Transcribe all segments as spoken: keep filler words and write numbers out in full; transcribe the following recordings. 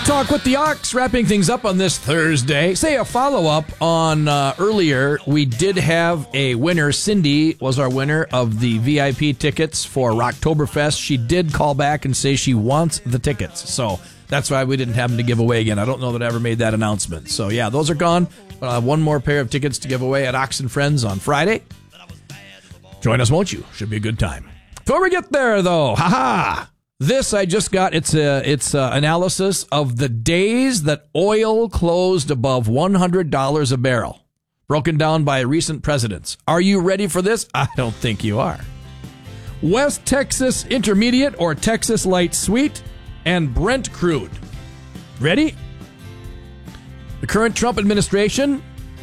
Talk with the Ox, wrapping things up on this Thursday. Say a follow-up on uh, earlier. We did have a winner. Cindy was our winner of the V I P tickets for Rocktoberfest. She did call back and say she wants the tickets. So that's why we didn't have them to give away again. I don't know that I ever made that announcement. So yeah, those are gone. But I'll have one more pair of tickets to give away at Ox and Friends on Friday. Join us, won't you? Should be a good time. Before we get there, though, haha. This I just got, it's a, it's a analysis of the days that oil closed above one hundred dollars a barrel, broken down by recent presidents. Are you ready for this? I don't think you are. West Texas Intermediate or Texas Light Sweet and Brent Crude. Ready? The current Trump administration,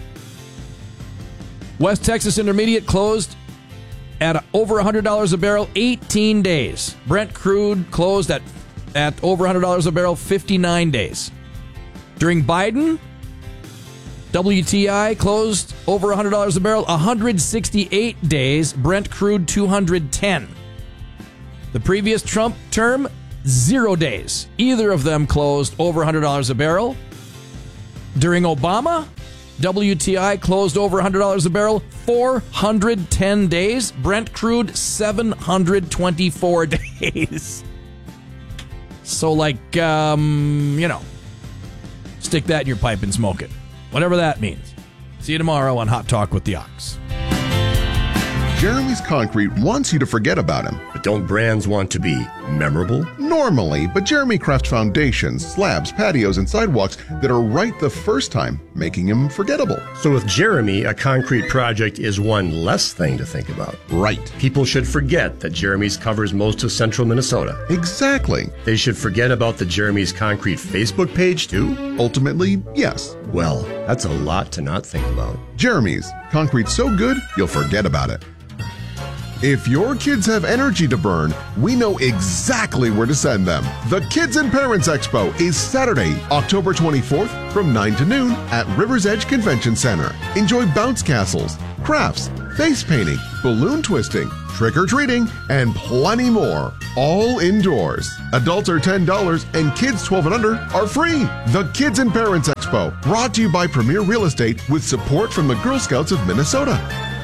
West Texas Intermediate closed at over one hundred dollars a barrel, eighteen days. Brent Crude closed at, at over one hundred dollars a barrel, fifty-nine days. During Biden, W T I closed over one hundred dollars a barrel, one hundred sixty-eight days. Brent Crude, two hundred ten. The previous Trump term, zero days. Either of them closed over one hundred dollars a barrel. During Obama, W T I closed over one hundred dollars a barrel, four hundred ten days. Brent Crude, seven hundred twenty-four days. So, like, um, you know, stick that in your pipe and smoke it. Whatever that means. See you tomorrow on Hot Talk with the Ox. Jeremy's Concrete wants you to forget about him. But don't brands want to be memorable? Normally, but Jeremy crafts foundations, slabs, patios, and sidewalks that are right the first time, making him forgettable. So with Jeremy, a concrete project is one less thing to think about. Right. People should forget that Jeremy's covers most of central Minnesota. Exactly. They should forget about the Jeremy's Concrete Facebook page, too? Ultimately, yes. Well, that's a lot to not think about. Jeremy's Concrete so good, you'll forget about it. If your kids have energy to burn, we know exactly where to send them. The Kids and Parents Expo is Saturday, October twenty-fourth from nine to noon at River's Edge Convention Center. Enjoy bounce castles, crafts, face painting, balloon twisting, trick-or-treating, and plenty more. All indoors. Adults are ten dollars and kids twelve and under are free. The Kids and Parents Expo, brought to you by Premier Real Estate with support from the Girl Scouts of Minnesota.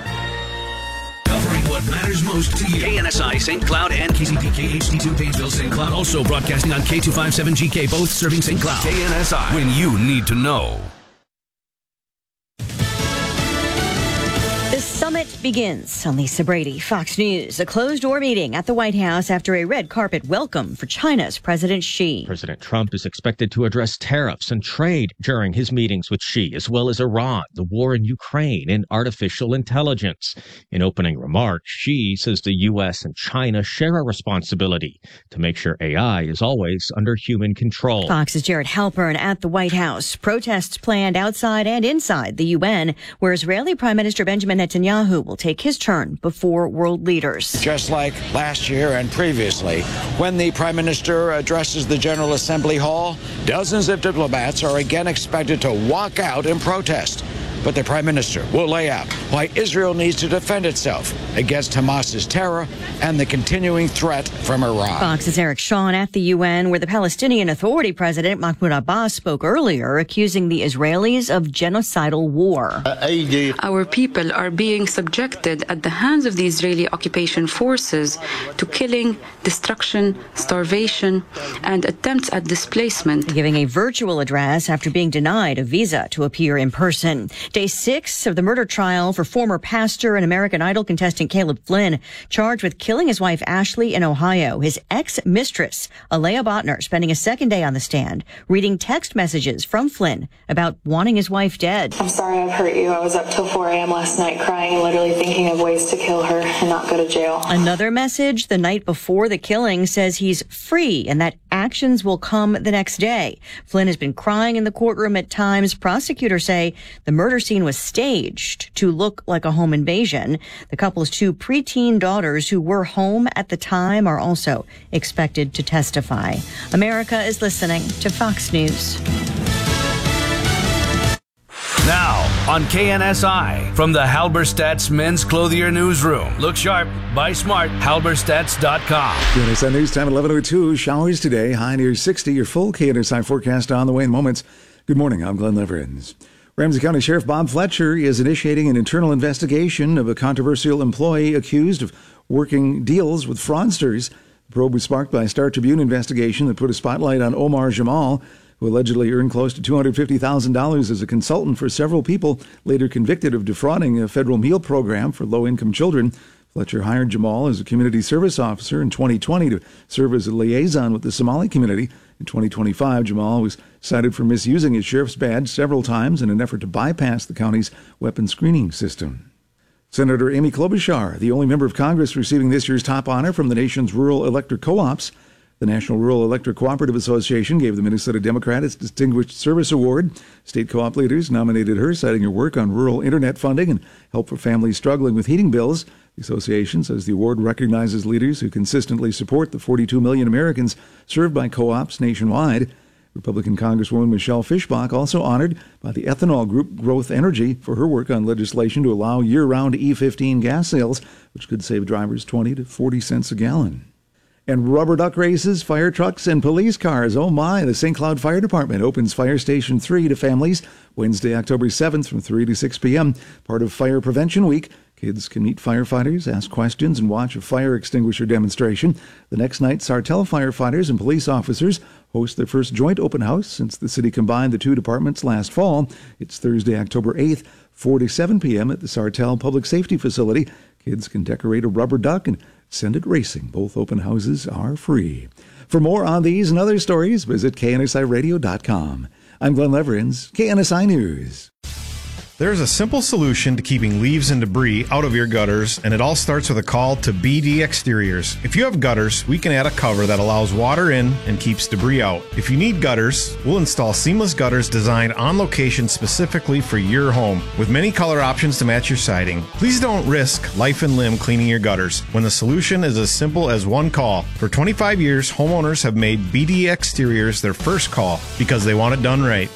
What matters most to you. K N S I Saint Cloud and K C P K H D two Painesville Saint Cloud. Also broadcasting on K two fifty-seven G K, both serving Saint Cloud. K N S I, when you need to know. The summit begins. I'm Lisa Brady, Fox News. A closed-door meeting at the White House after a red carpet welcome for China's President Xi. President Trump is expected to address tariffs and trade during his meetings with Xi, as well as Iran, the war in Ukraine, and artificial intelligence. In opening remarks, Xi says the U S and China share a responsibility to make sure A I is always under human control. Fox's Jared Halpern at the White House. Protests planned outside and inside the U N, where Israeli Prime Minister Benjamin Netanyahu will take his turn before world leaders. Just like last year and previously, when the Prime Minister addresses the General Assembly Hall, dozens of diplomats are again expected to walk out in protest. But the Prime Minister will lay out why Israel needs to defend itself against Hamas's terror and the continuing threat from Iran. Fox's Eric Shawn at the U N, where the Palestinian Authority President Mahmoud Abbas spoke earlier, accusing the Israelis of genocidal war. Our people are being subjected at the hands of the Israeli occupation forces to killing, destruction, starvation, and attempts at displacement. Giving a virtual address after being denied a visa to appear in person. Day six of the murder trial for former pastor and American Idol contestant Caleb Flynn, charged with killing his wife Ashley in Ohio. His ex-mistress, Alea Botner, spending a second day on the stand, reading text messages from Flynn about wanting his wife dead. I'm sorry I've hurt you. I was up till four a.m. last night crying and literally thinking of ways to kill her and not go to jail. Another message the night before the killing says he's free and that actions will come the next day. Flynn has been crying in the courtroom at times. Prosecutors say the murder scene was staged to look like a home invasion. The couple's two preteen daughters who were home at the time are also expected to testify. America is listening to Fox News. Now, on K N S I. From the Halberstadt's Men's Clothier Newsroom. Look sharp, buy smart, halberstadts dot com. K N S I News time, eleven oh two. Showers today, high near sixty. Your full K N S I forecast on the way in moments. Good morning, I'm Glenn Leverins. Ramsey County Sheriff Bob Fletcher is initiating an internal investigation of a controversial employee accused of working deals with fraudsters. The probe was sparked by a Star Tribune investigation that put a spotlight on Omar Jamal, who allegedly earned close to two hundred fifty thousand dollars as a consultant for several people, later convicted of defrauding a federal meal program for low-income children. Fletcher hired Jamal as a community service officer in twenty twenty to serve as a liaison with the Somali community. In twenty twenty-five, Jamal was cited for misusing his sheriff's badge several times in an effort to bypass the county's weapons screening system. Senator Amy Klobuchar, the only member of Congress receiving this year's top honor from the nation's rural electric co-ops. The National Rural Electric Cooperative Association gave the Minnesota Democrat its Distinguished Service Award. State co-op leaders nominated her, citing her work on rural internet funding and help for families struggling with heating bills. The association says the award recognizes leaders who consistently support the forty-two million Americans served by co-ops nationwide. Republican Congresswoman Michelle Fischbach also honored by the ethanol group Growth Energy for her work on legislation to allow year-round E fifteen gas sales, which could save drivers twenty to forty cents a gallon. And rubber duck races, fire trucks, and police cars. Oh my, the Saint Cloud Fire Department opens Fire Station three to families Wednesday, October seventh from three to six p.m. Part of Fire Prevention Week. Kids can meet firefighters, ask questions, and watch a fire extinguisher demonstration. The next night, Sartell firefighters and police officers host their first joint open house since the city combined the two departments last fall. It's Thursday, October eighth, four to seven p.m. at the Sartell Public Safety Facility. Kids can decorate a rubber duck and send it racing. Both open houses are free. For more on these and other stories, visit K N S I radio dot com. I'm Glenn Leverins, K N S I News. There's a simple solution to keeping leaves and debris out of your gutters, and it all starts with a call to B D Exteriors. If you have gutters, we can add a cover that allows water in and keeps debris out. If you need gutters, we'll install seamless gutters designed on location specifically for your home, with many color options to match your siding. Please don't risk life and limb cleaning your gutters when the solution is as simple as one call. For twenty-five years, homeowners have made B D Exteriors their first call because they want it done right.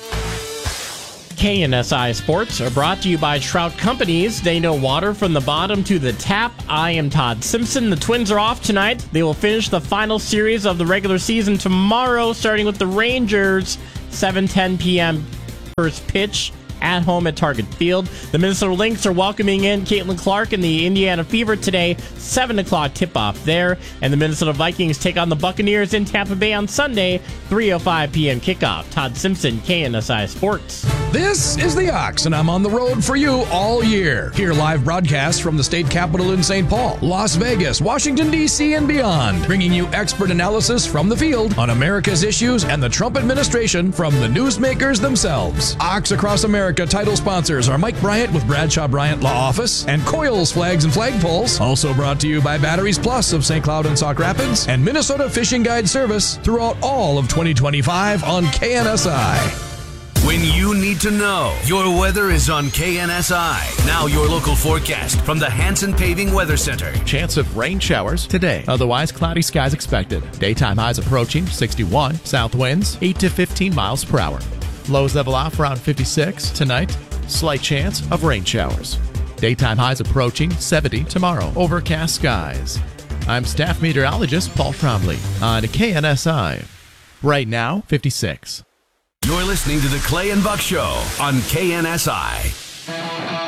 K N S I Sports are brought to you by Trout Companies. They know water from the bottom to the tap. I am Todd Simpson. The Twins are off tonight. They will finish the final series of the regular season tomorrow, starting with the Rangers, seven ten p.m. first pitch at home at Target Field. The Minnesota Lynx are welcoming in Caitlin Clark and the Indiana Fever today, seven o'clock tip-off there. And the Minnesota Vikings take on the Buccaneers in Tampa Bay on Sunday, three oh five p.m. kickoff. Todd Simpson, K N S I Sports. This is The Ox, and I'm on the road for you all year. Hear live broadcasts from the state capitol in Saint Paul, Las Vegas, Washington, D C, and beyond, bringing you expert analysis from the field on America's issues and the Trump administration from the newsmakers themselves. Ox Across America title sponsors are Mike Bryant with Bradshaw Bryant Law Office and Coils Flags and Flagpoles. Also brought to you by Batteries Plus of Saint Cloud and Sauk Rapids and Minnesota Fishing Guide Service throughout all of twenty twenty-five on K N S I. When you need to know, your weather is on K N S I. Now your local forecast from the Hanson Paving Weather Center. Chance of rain showers today. Otherwise, cloudy skies expected. Daytime highs approaching sixty-one. South winds eight to fifteen miles per hour. Lows level off around fifty-six tonight. Slight chance of rain showers. Daytime highs approaching seventy tomorrow. Overcast skies. I'm staff meteorologist Paul Trombley on K N S I. Right now, fifty-six. You're listening to the Clay and Buck Show on K N S I.